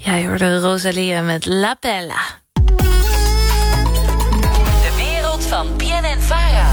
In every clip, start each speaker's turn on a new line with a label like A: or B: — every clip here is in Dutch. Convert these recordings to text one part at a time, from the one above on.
A: Ja, je hoorde Rosalia met La Bella.
B: De wereld van BNN-Vara.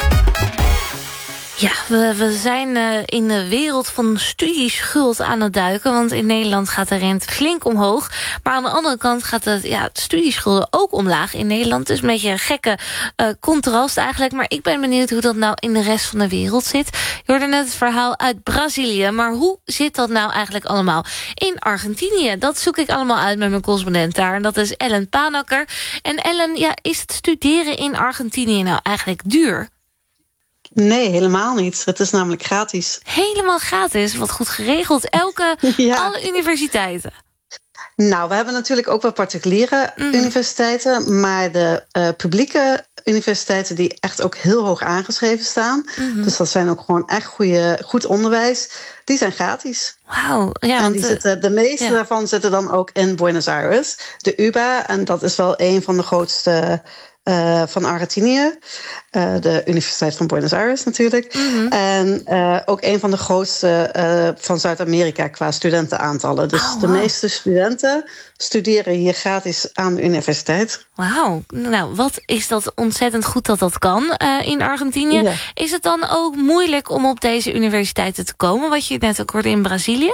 A: Ja, we zijn in de wereld van studieschuld aan het duiken. Want in Nederland gaat de rente flink omhoog. Maar aan de andere kant gaat het studieschulden ook omlaag in Nederland. Het is een beetje een gekke contrast eigenlijk. Maar ik ben benieuwd hoe dat nou in de rest van de wereld zit. Je hoorde net het verhaal uit Brazilië. Maar hoe zit dat nou eigenlijk allemaal in Argentinië? Dat zoek ik allemaal uit met mijn correspondent daar. En dat is Ellen Panakker. En Ellen, is het studeren in Argentinië nou eigenlijk duur?
C: Nee, helemaal niet. Het is namelijk gratis.
A: Helemaal gratis, wat goed geregeld. Alle universiteiten.
C: Nou, we hebben natuurlijk ook wel particuliere universiteiten. Maar de publieke universiteiten die echt ook heel hoog aangeschreven staan. Dus dat zijn ook gewoon echt goed onderwijs. Die zijn gratis.
A: Wauw. Ja,
C: en de meeste daarvan zitten dan ook in Buenos Aires. De UBA, en dat is wel een van de grootste van Argentinië. De Universiteit van Buenos Aires natuurlijk. En ook een van de grootste van Zuid-Amerika qua studentenaantallen. Dus de meeste studenten studeren hier gratis aan de universiteit.
A: Wauw. Nou, wat is dat ontzettend goed dat dat kan in Argentinië. Ja. Is het dan ook moeilijk om op deze universiteiten te komen? Wat je net ook hoorde in Brazilië?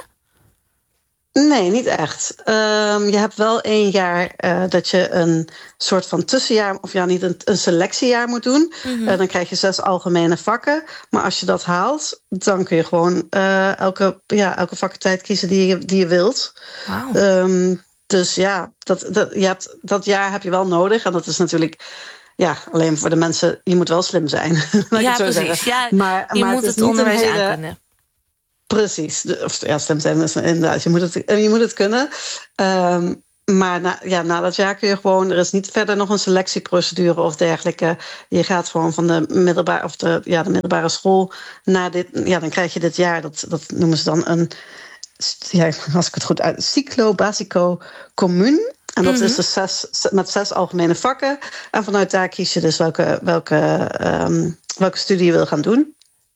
C: Nee, niet echt. Je hebt wel 1 jaar dat je een soort van tussenjaar, of niet een selectiejaar moet doen. Dan krijg je 6 algemene vakken. Maar als je dat haalt, dan kun je gewoon elke faculteit kiezen die je wilt.
A: Wow.
C: Dus dat jaar heb je wel nodig. En dat is natuurlijk alleen voor de mensen, je moet wel slim zijn.
A: Ja, precies. Ja, maar je moet het onderwijs aankunnen.
C: Precies. Slim zijn is inderdaad. Je moet het kunnen. Maar na dat jaar kun je gewoon. Er is niet verder nog een selectieprocedure of dergelijke. Je gaat gewoon van de middelbare of de middelbare school naar dit. Ja, dan krijg je dit jaar. Dat noemen ze dan een. Ja, als ik het goed uit. Ciclo Básico Común. En dat is dus met 6 algemene vakken. En vanuit daar kies je dus welke studie je wil gaan doen.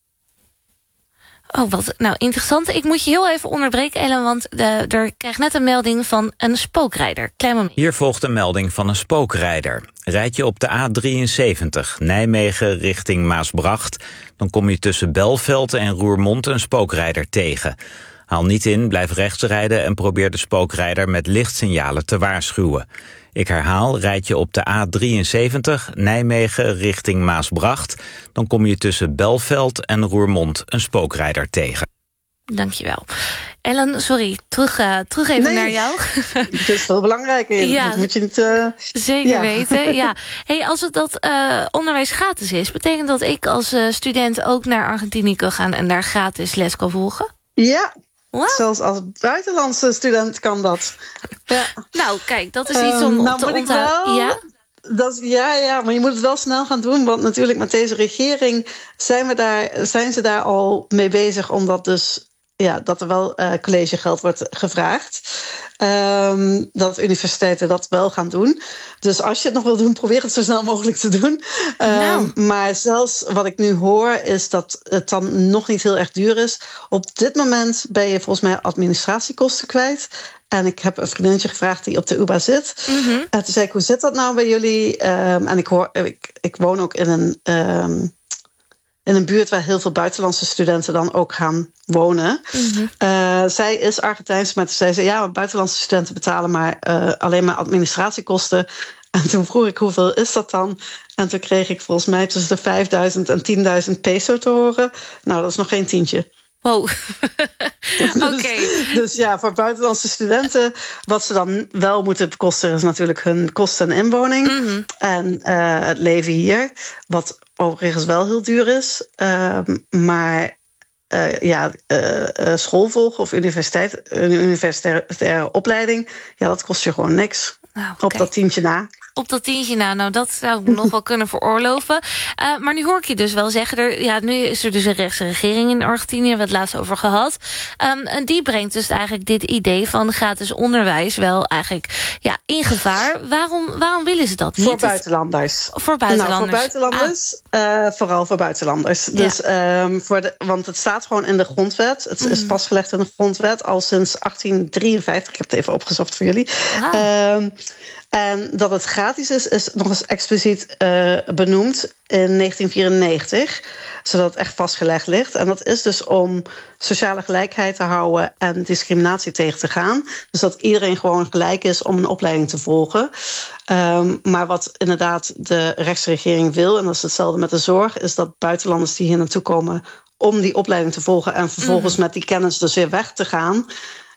A: Oh, wat interessant. Ik moet je heel even onderbreken, Ellen, want er krijgt net een melding van een spookrijder. Klein moment.
D: Hier volgt een melding van een spookrijder. Rijd je op de A73 Nijmegen richting Maasbracht, dan kom je tussen Belveld en Roermond een spookrijder tegen. Haal niet in, blijf rechts rijden en probeer de spookrijder met lichtsignalen te waarschuwen. Ik herhaal, rijd je op de A73 Nijmegen richting Maasbracht, dan kom je tussen Belveld en Roermond een spookrijder tegen.
A: Dankjewel. Ellen, sorry, terug even naar jou.
C: Het is veel belangrijker.
A: Ja,
C: dat moet je niet,
A: zeker weten. Ja. Hey, als het dat onderwijs gratis is, betekent dat ik als student ook naar Argentinië kan gaan en daar gratis les kan volgen?
C: Ja. Wow. Zelfs als buitenlandse student kan dat. Ja.
A: Nou, kijk, dat is iets om te onthouden.
C: Ja, maar je moet het wel snel gaan doen. Want natuurlijk met deze regering zijn ze daar al mee bezig. Omdat dus dat er wel collegegeld wordt gevraagd. Dat universiteiten dat wel gaan doen. Dus als je het nog wil doen, probeer het zo snel mogelijk te doen. Maar zelfs wat ik nu hoor, is dat het dan nog niet heel erg duur is. Op dit moment ben je volgens mij administratiekosten kwijt. En ik heb een vriendinnetje gevraagd die op de UBA zit. En toen zei ik, hoe zit dat nou bij jullie? En ik woon ook in een buurt waar heel veel buitenlandse studenten dan ook gaan wonen. Zij is Argentijns, maar zij zei, buitenlandse studenten betalen maar alleen maar administratiekosten. En toen vroeg ik, hoeveel is dat dan? En toen kreeg ik volgens mij tussen de 5.000 en 10.000 peso te horen. Nou, dat is nog geen tientje.
A: Wow. Oké.
C: Dus voor buitenlandse studenten, wat ze dan wel moeten bekosten, is natuurlijk hun kosten en inwoning. En het leven hier, wat overigens wel heel duur is. Maar school volgen of universitaire opleiding, dat kost je gewoon niks.
A: Okay.
C: Op dat tientje na.
A: op dat tientje. Nou, dat zou ik me nog wel kunnen veroorloven. Maar nu hoor ik je dus wel zeggen... nu is er dus een rechtse regering in Argentinië... we hebben het laatst over gehad. En die brengt dus eigenlijk dit idee van gratis onderwijs... wel eigenlijk in gevaar. Waarom willen ze dat niet?
C: Voor buitenlanders.
A: Voor buitenlanders.
C: Nou, voor buitenlanders. Vooral voor buitenlanders. Dus, want het staat gewoon in de grondwet. Het is vastgelegd in de grondwet al sinds 1853. Ik heb het even opgezocht voor jullie. En dat het gratis is nog eens expliciet benoemd in 1994. Zodat het echt vastgelegd ligt. En dat is dus om sociale gelijkheid te houden en discriminatie tegen te gaan. Dus dat iedereen gewoon gelijk is om een opleiding te volgen. Maar wat inderdaad de rechtsregering wil, en dat is hetzelfde met de zorg, is dat buitenlanders die hier naartoe komen om die opleiding te volgen en vervolgens met die kennis dus weer weg te gaan.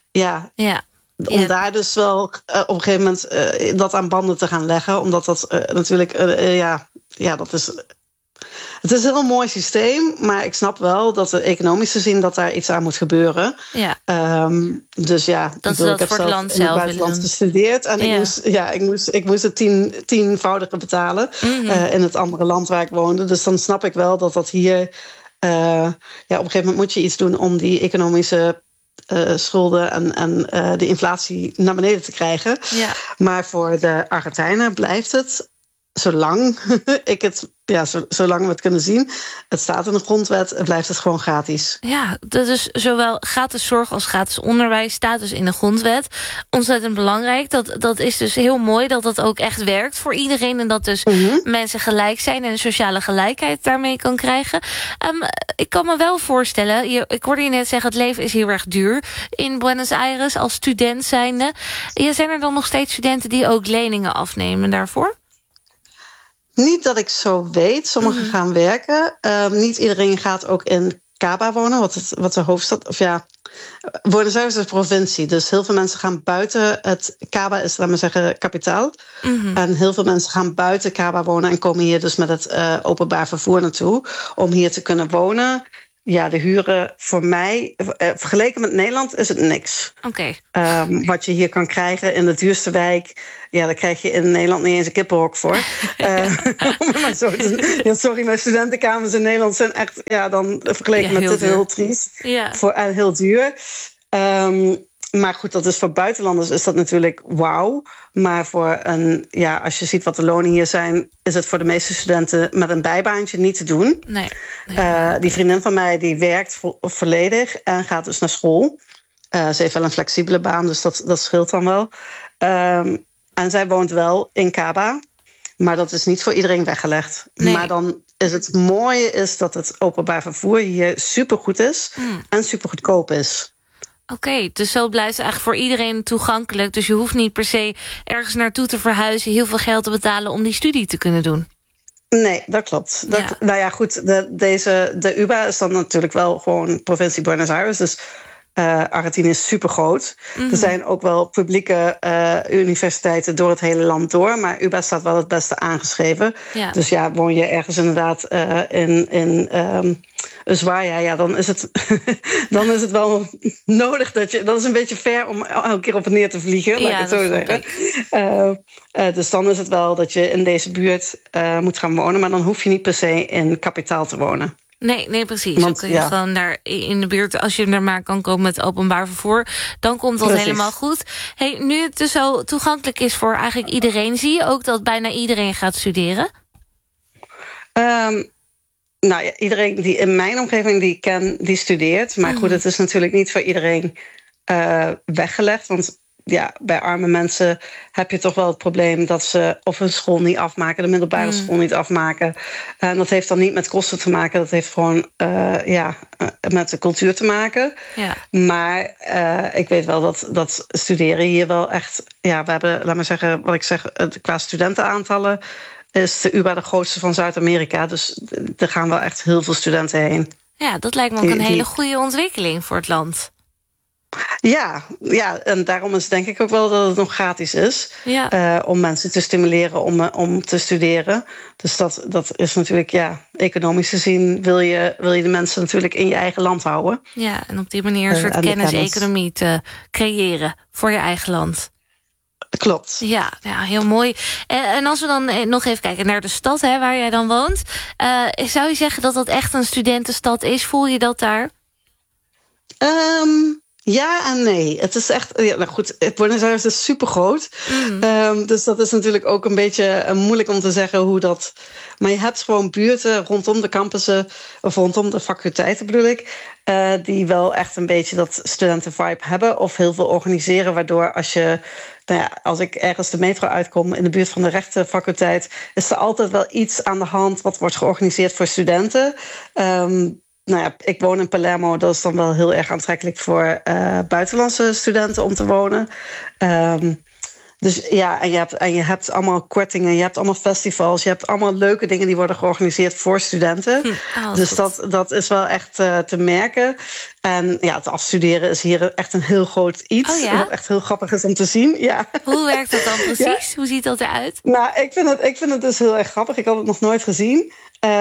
C: Om daar dus wel op een gegeven moment dat aan banden te gaan leggen. Omdat dat natuurlijk, dat is... Het is een heel mooi systeem, maar ik snap wel dat we economisch gezien dat daar iets aan moet gebeuren. Ja. Dus ja,
A: dat ik heb
C: voor het land in het buitenland gestudeerd. En ik moest het tienvoudige betalen in het andere land waar ik woonde. Dus dan snap ik wel dat hier... op een gegeven moment moet je iets doen om die economische schulden en de inflatie naar beneden te krijgen. Ja. Maar voor de Argentijnen blijft het, zolang zolang we het kunnen zien, het staat in de grondwet, blijft het gewoon gratis.
A: Ja, dat is zowel gratis zorg als gratis onderwijs staat dus in de grondwet. Ontzettend belangrijk. Dat is dus heel mooi dat dat ook echt werkt voor iedereen en dat dus mensen gelijk zijn en sociale gelijkheid daarmee kan krijgen. Ik kan me wel voorstellen, ik hoorde je net zeggen, het leven is heel erg duur in Buenos Aires als student zijnde. Zijn er dan nog steeds studenten die ook leningen afnemen daarvoor?
C: Niet dat ik zo weet. Sommigen gaan werken. Niet iedereen gaat ook in Caba wonen, wat de hoofdstad... Buenos Aires is een provincie. Dus heel veel mensen gaan buiten het... Caba is, laat maar zeggen, kapitaal. En heel veel mensen gaan buiten Caba wonen en komen hier dus met het openbaar vervoer naartoe om hier te kunnen wonen. Ja, de huren voor mij, vergeleken met Nederland, is het niks.
A: Oké.
C: Wat je hier kan krijgen in de duurste wijk, daar krijg je in Nederland niet eens een kippenhok voor. Maar sorry, mijn studentenkamers in Nederland zijn echt, dan vergeleken met dit heel triest. Ja. En heel duur. Maar goed, dat is voor buitenlanders is dat natuurlijk wauw. Maar voor als je ziet wat de lonen hier zijn, is het voor de meeste studenten met een bijbaantje niet te doen. Nee. Die vriendin van mij die werkt volledig en gaat dus naar school. Ze heeft wel een flexibele baan, dus dat scheelt dan wel. En zij woont wel in Caba, maar dat is niet voor iedereen weggelegd. Nee. Maar dan is het mooie is dat het openbaar vervoer hier supergoed is en supergoedkoop is.
A: Oké, dus zo blijft het eigenlijk voor iedereen toegankelijk. Dus je hoeft niet per se ergens naartoe te verhuizen, heel veel geld te betalen om die studie te kunnen doen.
C: Nee, dat klopt. Nou ja, goed, de UBA is dan natuurlijk wel gewoon provincie Buenos Aires. Dus Argentinië is super groot. Er zijn ook wel publieke universiteiten door het hele land door. Maar UBA staat wel het beste aangeschreven. Ja. Dus woon je ergens inderdaad in Ushuaia, dan is het wel nodig dat is een beetje ver om elke keer op en neer te vliegen, laat ik het zo zeggen. Dus dan is het wel dat je in deze buurt moet gaan wonen, maar dan hoef je niet per se in kapitaal te wonen.
A: Nee, precies. Want, dan kun je gewoon daar in de buurt, als je er maar kan komen met openbaar vervoer, dan komt dat helemaal goed. Hey, nu het dus zo toegankelijk is voor eigenlijk iedereen, zie je ook dat bijna iedereen gaat studeren?
C: Iedereen die in mijn omgeving die ik ken, die studeert. Maar goed, het is natuurlijk niet voor iedereen weggelegd. Want bij arme mensen heb je toch wel het probleem dat ze of hun school niet afmaken, de middelbare school niet afmaken. En dat heeft dan niet met kosten te maken. Dat heeft gewoon met de cultuur te maken. Ja. Maar ik weet wel dat studeren hier wel echt... Ja, we hebben, laat maar zeggen, wat ik zeg, qua studentenaantallen is de UBA de grootste van Zuid-Amerika. Dus er gaan wel echt heel veel studenten heen.
A: Ja, dat lijkt me ook een hele goede ontwikkeling voor het land.
C: Ja, en daarom is denk ik ook wel dat het nog gratis is. Ja. Om mensen te stimuleren om te studeren. Dus dat is natuurlijk, economisch gezien wil je de mensen natuurlijk in je eigen land houden. Ja,
A: en op die manier een soort kenniseconomie te creëren voor je eigen land.
C: Klopt.
A: Ja, heel mooi. En als we dan nog even kijken naar de stad, hè, waar jij dan woont. Zou je zeggen dat dat echt een studentenstad is? Voel je dat daar?
C: Ja en nee. Het is echt... Ja, nou goed, Buenos Aires is super groot. Dus dat is natuurlijk ook een beetje moeilijk om te zeggen hoe dat... Maar je hebt gewoon buurten rondom de campussen... of rondom de faculteiten bedoel ik... die wel echt een beetje dat studentenvibe hebben... of heel veel organiseren, waardoor als je... Nou ja, als ik ergens de metro uitkom in de buurt van de rechtenfaculteit... is er altijd wel iets aan de hand wat wordt georganiseerd voor studenten... Nou ja, ik woon in Palermo, dat is dan wel heel erg aantrekkelijk voor buitenlandse studenten om te wonen. Dus ja, en je hebt allemaal kortingen, je hebt allemaal festivals, je hebt allemaal leuke dingen die worden georganiseerd voor studenten. Dus dat is wel echt te merken. En ja, het afstuderen is hier echt een heel groot iets.
A: Oh ja?
C: Wat echt heel grappig is om te zien. Ja.
A: Hoe werkt dat dan precies? Ja? Hoe ziet dat eruit?
C: Nou, ik vind het dus heel erg grappig. Ik had het nog nooit gezien.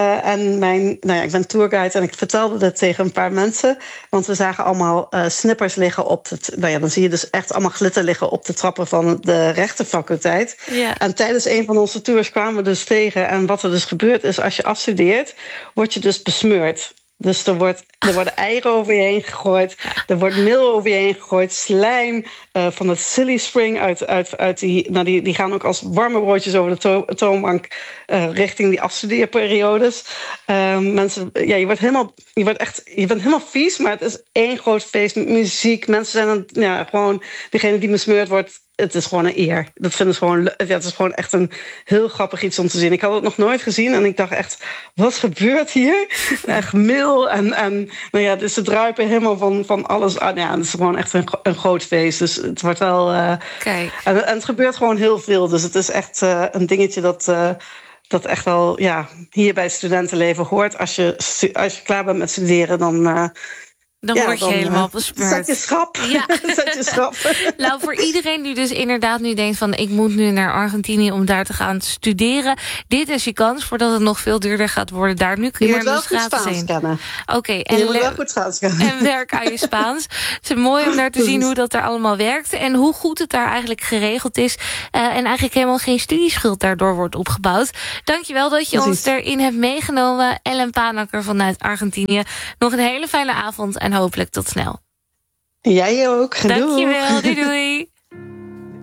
C: Ik ben tourguide en ik vertelde dit tegen een paar mensen. Want we zagen allemaal snippers liggen op het... Nou ja, dan zie je dus echt allemaal glitter liggen op de trappen van de rechtenfaculteit. Ja. En tijdens een van onze tours kwamen we dus tegen. En wat er dus gebeurt is, als je afstudeert, word je dus besmeurd. Dus er worden eieren over je heen gegooid. Er wordt meel over je heen gegooid. Slijm van het Silly Spring uit die... Nou, die gaan ook als warme broodjes over de toonbank... richting die afstudeerperiodes. Mensen, ja, je bent helemaal vies, maar het is één groot feest met muziek. Mensen zijn dan gewoon... Degene die besmeurd wordt... Het is gewoon een eer. Dat vinden ze gewoon. Ja, het is gewoon echt een heel grappig iets om te zien. Ik had het nog nooit gezien en ik dacht echt, wat gebeurt hier? Echt meel en nou ja, dus ze druipen helemaal van alles. Ja, het is gewoon echt een groot feest. Dus het wordt wel. En het gebeurt gewoon heel veel. Dus het is echt een dingetje dat echt wel hier bij het studentenleven hoort. Als je klaar bent met studeren, dan
A: word je helemaal besmeurd.
C: Zet je schrap. Ja. Zet je schrap.
A: Nou, voor iedereen die dus inderdaad nu denkt van... ik moet nu naar Argentinië om daar te gaan studeren. Dit is je kans voordat het nog veel duurder gaat worden. Daar nu kun je
C: wel goed Spaans kennen.
A: Oké,
C: je moet wel goed Spaans kennen.
A: En werk aan je Spaans. Het is mooi om daar te zien hoe dat daar allemaal werkt. En hoe goed het daar eigenlijk geregeld is. En eigenlijk helemaal geen studieschuld daardoor wordt opgebouwd. Dankjewel dat je ons erin hebt meegenomen. Ellen Panakker vanuit Argentinië. Nog een hele fijne avond en hopelijk tot snel.
C: Jij ook.
A: Dankjewel. Doei doei.